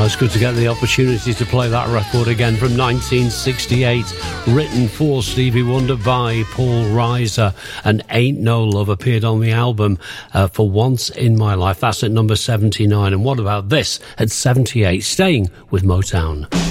It's good to get the opportunity to play that record again from 1968, written for Stevie Wonder by Paul Reiser, and Ain't No Love appeared on the album For Once in My Life. That's at number 79. And what about this at 78, staying with Motown?